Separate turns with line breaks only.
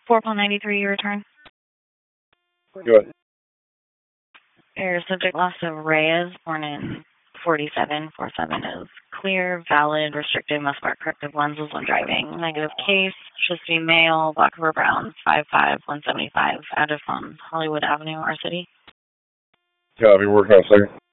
4.93, you return.
Go ahead.
Your subject last of Reyes, born in 4747 is clear, valid, restricted, must wear corrective lenses when driving. Negative case, should be male, black over brown, 5'5", 175, address on Hollywood Avenue, our city.
Yeah, I'll be working on a second.